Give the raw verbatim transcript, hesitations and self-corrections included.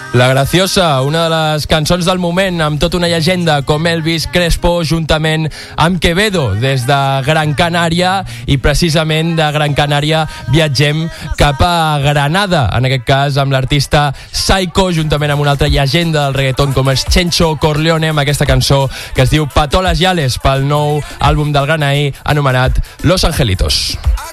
La Graciosa, una de les cançons del moment, amb tota una llegenda com Elvis Crespo, juntament amb Quevedo, des de Gran Canària, i precisament de Gran Canària viatgem cap a Granada, en aquest cas amb l'artista Saiko, juntament amb una altra llegenda del reggaeton com és Chencho Corleone, amb aquesta cançó que es diu Patolas Yales, pel nou àlbum del Granaí anomenat Los Angelitos.